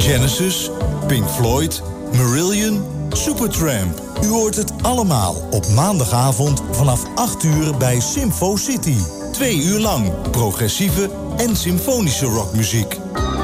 Genesis, Pink Floyd, Marillion, Supertramp. U hoort het allemaal op maandagavond vanaf 8 uur bij Symfo City. 2 uur lang progressieve en symfonische rockmuziek.